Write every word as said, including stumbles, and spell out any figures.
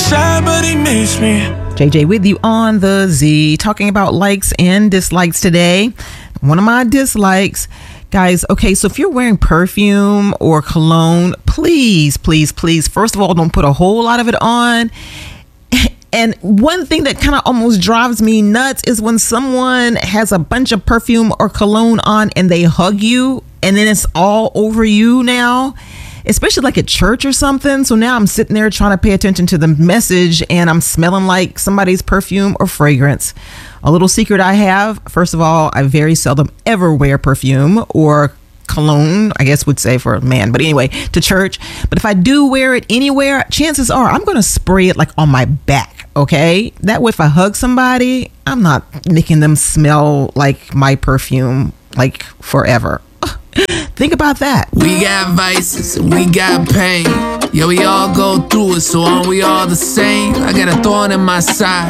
shy, but he miss me. J J with you on the Z, talking about likes and dislikes today. One of my dislikes, guys, okay, so if you're wearing perfume or cologne, please, please, please, first of all, don't put a whole lot of it on. And one thing that kind of almost drives me nuts is when someone has a bunch of perfume or cologne on and they hug you and then it's all over you now, especially like at church or something. So now I'm sitting there trying to pay attention to the message and I'm smelling like somebody's perfume or fragrance. A little secret I have, first of all, I very seldom ever wear perfume or cologne, I guess would say for a man, but anyway, to church. But if I do wear it anywhere, chances are I'm going to spray it like on my back, okay? That way if I hug somebody, I'm not making them smell like my perfume like forever. Think about that. We got vices and we got pain. Yeah, we all go through it, so aren't we all the same? I got a thorn in my side.